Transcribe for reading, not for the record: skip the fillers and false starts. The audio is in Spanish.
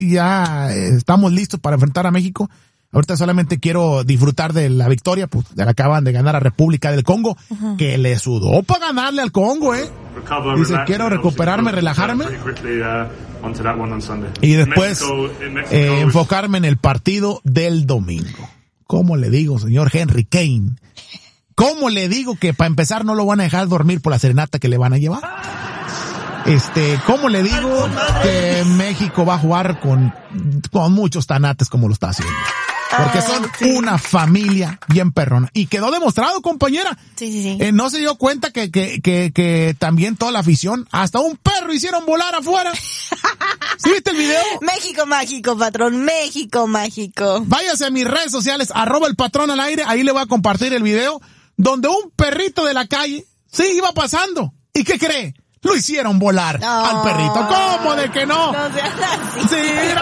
ya estamos listos para enfrentar a México. Ahorita solamente quiero disfrutar de la victoria, pues le acaban de ganar a República del Congo, que le sudó para ganarle al Congo, Dice, quiero recuperarme, relajarme y después enfocarme en el partido del domingo. ¿Cómo le digo, señor Henry Kane? ¿Cómo le digo que para empezar no lo van a dejar dormir por la serenata que le van a llevar? ¿Cómo le digo que México va a jugar con muchos tanates como lo está haciendo? Porque son una familia bien perrona. Y quedó demostrado, compañera. Sí. No se dio cuenta que también toda la afición, hasta un perro hicieron volar afuera. ¿Sí viste el video? México mágico, patrón. México mágico. Váyase a mis redes sociales, @elpatrón al aire. Ahí le voy a compartir el video donde un perrito de la calle, iba pasando. ¿Y qué cree? Lo hicieron volar al perrito. ¿Cómo de que no? No seas así. Sí,